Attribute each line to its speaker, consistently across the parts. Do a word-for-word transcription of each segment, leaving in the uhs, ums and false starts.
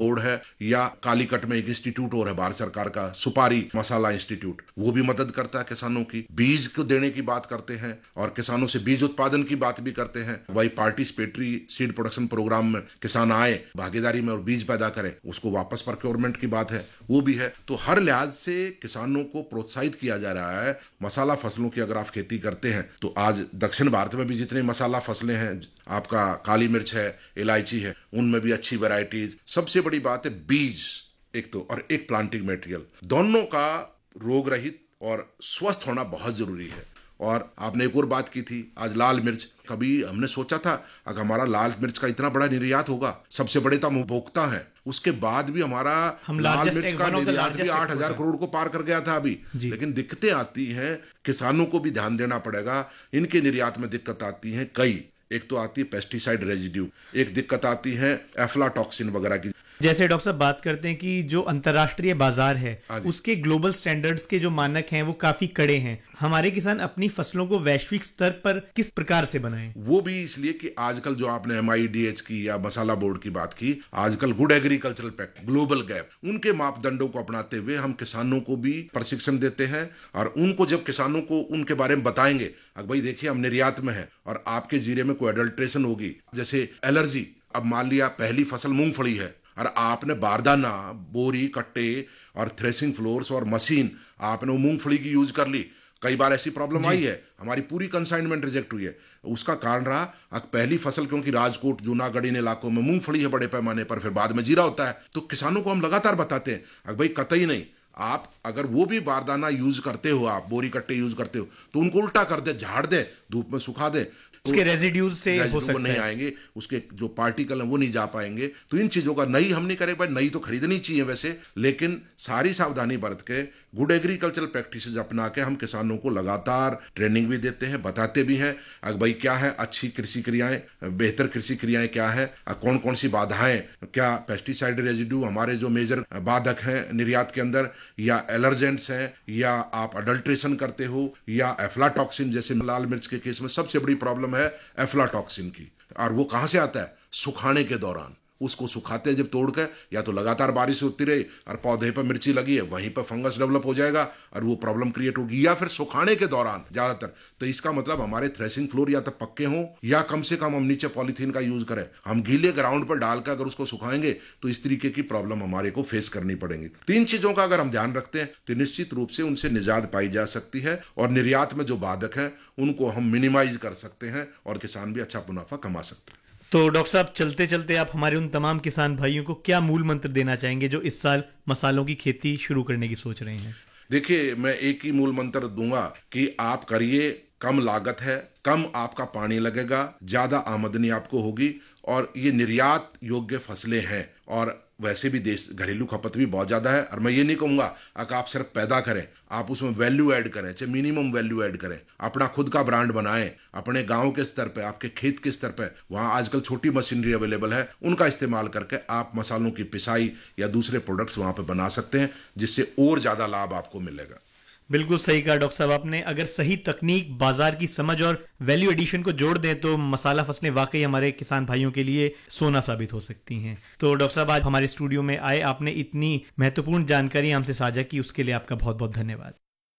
Speaker 1: Board है, या कालीकट में एक इंस्टीट्यूट और है भारत सरकार का, सुपारी मसाला इंस्टीट्यूट, वो भी मदद करता है किसानों की। बीज को देने की बात करते हैं और किसानों से बीज उत्पादन की बात भी करते हैं। वही पार्टिसिपेटरी सीड प्रोडक्शन प्रोग्राम में किसान आए भागीदारी में और बीज पैदा करें, उसको वापस प्रोक्योरमेंट की बात है, वो भी है। तो हर लिहाज से किसानों को प्रोत्साहित किया जा रहा है। मसाला फसलों की अगर आप खेती करते हैं तो आज दक्षिण भारत में भी जितनी मसाला फसलें हैं, आपका काली मिर्च है, इलायची है, उनमें भी अच्छी वैरायटीज। सबसे बड़ी बात है बीज एक तो, और एक प्लांटिंग मटेरियल, दोनों का रोग रहित और स्वस्थ होना बहुत जरूरी है। और आपने एक और बात की थी आज लाल मिर्च, कभी हमने सोचा था अगर हमारा लाल मिर्च का इतना बड़ा निर्यात होगा, सबसे बड़े तो हम उपभोक्ता हैं, उसके बाद भी हमारा लाल मिर्च का निर्यात भी आठ हजार करोड़ को पार कर गया था अभी। लेकिन दिक्कतें आती हैं, किसानों को भी ध्यान देना पड़ेगा। इनके निर्यात में दिक्कत आती है कई, एक तो आती है पेस्टिसाइड रेजिड्यू, एक दिक्कत आती है एफ्लाटॉक्सिन वगैरह की।
Speaker 2: जैसे डॉक्टर साहब बात करते हैं कि जो अंतर्राष्ट्रीय बाजार है उसके ग्लोबल स्टैंडर्ड्स के जो मानक हैं वो काफी कड़े हैं, हमारे किसान अपनी फसलों को वैश्विक स्तर पर किस प्रकार से बनाएं? वो
Speaker 1: भी इसलिए कि आजकल जो आपने एम आई डी एच की या मसाला बोर्ड की बात की, आजकल good agricultural pact, global gap, उनके मापदंडों को अपनाते हुए हम किसानों को भी प्रशिक्षण देते हैं। और उनको जब किसानों को उनके बारे में बताएंगे, अब भाई देखिए हम निर्यात में हैं और आपके जीरे में कोई अडल्ट्रेशन होगी, जैसे एलर्जी, अब मान लिया पहली फसल मूंगफली है और आपने बारदाना, बोरी, कट्टे और थ्रेसिंग फ्लोर्स और मशीन आपने वो मूंगफली की यूज कर ली, कई बार ऐसी प्रॉब्लम आई है, हमारी पूरी कंसाइनमेंट रिजेक्ट हुई है। उसका कारण रहा पहली फसल, क्योंकि राजकोट, जूनागढ़ इन इलाकों में मूंगफली है बड़े पैमाने पर, फिर बाद में जीरा होता है। तो किसानों को हम लगातार बताते हैं अगर भाई कतई नहीं, आप अगर वो भी बारदाना यूज करते हो, आप बोरी कट्टे यूज करते हो, तो उनको उल्टा कर दे, झाड़ दे, धूप में सुखा दे,
Speaker 2: उसके रेजिड्यूज से हो सकता
Speaker 1: नहीं आएंगे, उसके जो पार्टिकल हैं वो नहीं जा पाएंगे। तो इन चीजों का नई हम नहीं करें, भाई नई तो खरीदनी चाहिए वैसे, लेकिन सारी सावधानी बरत के गुड एग्रीकल्चरल प्रैक्टिसेस अपना के हम किसानों को लगातार ट्रेनिंग भी देते हैं, बताते भी हैं अगर भाई क्या है अच्छी कृषि क्रियाएं, बेहतर कृषि क्रियाएं क्या है, कौन कौन सी बाधाएं, क्या पेस्टिसाइड रेजिड्यू हमारे जो मेजर बाधक हैं निर्यात के अंदर, या एलर्जेंट्स हैं, या आप अडल्ट्रेशन करते हो, या एफ्लाटॉक्सिन, जैसे लाल मिर्च के केस में सबसे बड़ी प्रॉब्लम है एफ्लाटॉक्सिन की। और वो कहां से आता है? सुखाने के दौरान, उसको सुखाते हैं जब तोड़ के, या तो लगातार बारिश होती रही और पौधे पर मिर्ची लगी है वहीं पर फंगस डेवलप हो जाएगा और वो प्रॉब्लम क्रिएट होगी, या फिर सुखाने के दौरान ज्यादातर। तो इसका मतलब हमारे थ्रेसिंग फ्लोर या तो पक्के हों, या कम से कम हम नीचे पॉलीथीन का यूज करें। हम गीले ग्राउंड पर डालकर अगर उसको सुखाएंगे तो इस तरीके की प्रॉब्लम हमारे को फेस करनी पड़ेगी। तीन चीजों का अगर हम ध्यान रखते हैं तो निश्चित रूप से उनसे निजात पाई जा सकती है और निर्यात में जो बाधक है उनको हम मिनिमाइज कर सकते हैं और किसान भी अच्छा मुनाफा कमा सकते हैं।
Speaker 2: तो डॉक्टर साहब चलते चलते आप हमारे उन तमाम किसान भाइयों को क्या मूल मंत्र देना चाहेंगे जो इस साल मसालों की खेती शुरू करने की सोच रहे हैं?
Speaker 1: देखिए, मैं एक ही मूल मंत्र दूंगा कि आप करिए, कम लागत है, कम आपका पानी लगेगा, ज्यादा आमदनी आपको होगी, और ये निर्यात योग्य फसलें हैं और वैसे भी देश घरेलू खपत भी बहुत ज्यादा है। और मैं ये नहीं कहूंगा अगर आप सिर्फ पैदा करें, आप उसमें वैल्यू ऐड करें, चाहे मिनिमम वैल्यू ऐड करें, अपना खुद का ब्रांड बनाएं, अपने गांव के स्तर पे, आपके खेत के स्तर पे, वहां आजकल छोटी मशीनरी अवेलेबल है, उनका इस्तेमाल करके आप मसालों की पिसाई या दूसरे प्रोडक्ट्स वहां पे बना सकते हैं, जिससे और ज्यादा लाभ आपको मिलेगा।
Speaker 2: बिल्कुल सही कहा डॉक्टर साहब आपने। अगर सही तकनीक, बाजार की समझ और वैल्यू एडिशन को जोड़ दें तो मसाला फसलें वाकई हमारे किसान भाइयों के लिए सोना साबित हो सकती हैं। तो डॉक्टर साहब आज हमारे स्टूडियो में आए, आपने इतनी महत्वपूर्ण जानकारी हमसे साझा की, उसके लिए आपका बहुत बहुत धन्यवाद।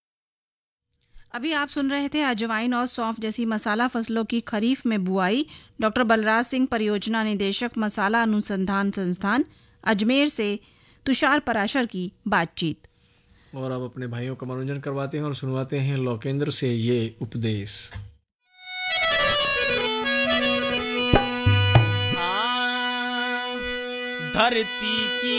Speaker 3: अभी आप सुन रहे थे अजवाइन और सौंफ जैसी मसाला फसलों की खरीफ में बुआई, डॉक्टर बलराज सिंह, परियोजना निदेशक, मसाला अनुसंधान संस्थान, अजमेर से तुषार पराशर की बातचीत।
Speaker 4: और अब अपने भाइयों का मनोरंजन करवाते हैं और सुनवाते हैं लोकेंद्र से ये उपदेश।
Speaker 5: धरती की